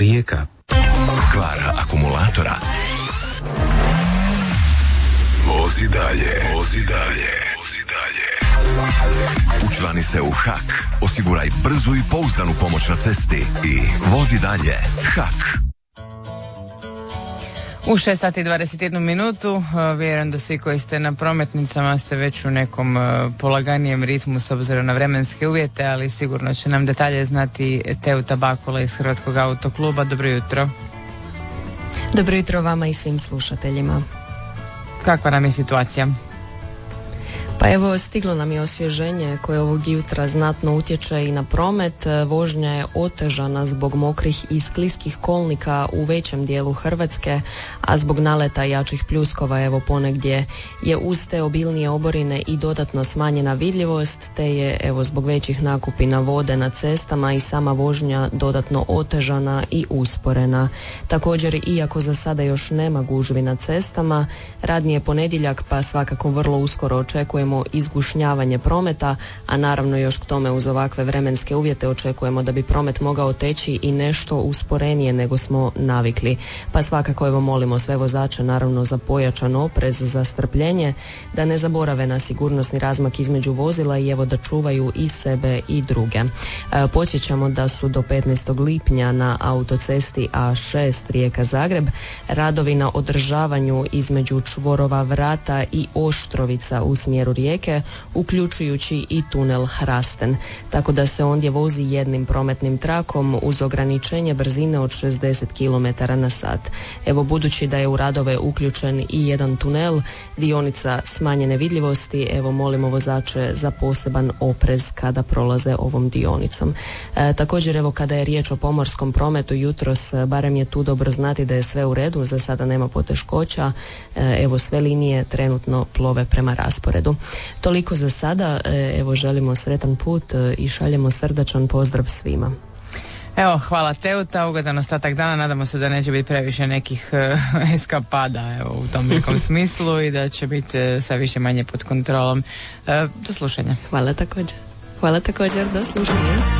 Rijeka. Kvara akumulatora. Vozi dalje. Učlani se u HAK. Osiguraj brzu i pouzdanu pomoć na cesti i vozi dalje. HAK. U 6 sati i 21 minutu, vjerujem da svi koji ste na prometnicama ste već u nekom polaganijem ritmu s obzirom na vremenske uvjete, ali sigurno će nam detalje znati Teuta Bakula iz Hrvatskog autokluba. Dobro jutro. Dobro jutro vama i svim slušateljima. Kakva nam je situacija? Pa evo, stiglo nam je osvježenje koje ovog jutra znatno utječe i na promet. Vožnja je otežana zbog mokrih i skliskih kolnika u većem dijelu Hrvatske, a zbog naleta jačih pljuskova evo ponegdje je uz te obilnije oborine i dodatno smanjena vidljivost, te je evo zbog većih nakupina vode na cestama i sama vožnja dodatno otežana i usporena. Također, iako za sada još nema gužvi na cestama, radni je ponedjeljak pa svakako vrlo uskoro očekujemo izgušnjavanje prometa, a naravno još k tome uz ovakve vremenske uvjete očekujemo da bi promet mogao teći i nešto usporenije nego smo navikli. Pa svakako evo molimo sve vozače naravno za pojačan oprez, za strpljenje, da ne zaborave na sigurnosni razmak između vozila i evo da čuvaju i sebe i druge. Podsjećamo da su do 15. lipnja na autocesti A6 Rijeka-Zagreb radovi na održavanju između čvorova Vrata i Oštrovica u smjeru Rijeke, uključujući i tunel Hrasten, tako da se ondje vozi jednim prometnim trakom uz ograničenje brzine od 60 km na sat. Evo, budući da je u radove uključen i jedan tunel, dionica smanjene vidljivosti, evo molimo vozače za poseban oprez kada prolaze ovom dionicom. Također evo kada je riječ o pomorskom prometu jutros, barem je tu dobro znati da je sve u redu, za sada nema poteškoća, evo sve linije trenutno plove prema rasporedu. Toliko za sada, evo želimo sretan put i šaljemo srdačan pozdrav svima. Evo, hvala Teuta, ugodan ostatak dana, nadamo se da neće biti previše nekih eskapada evo, u tom nekom smislu i da će biti sve više manje pod kontrolom. Do slušanja. Hvala također, do slušanja.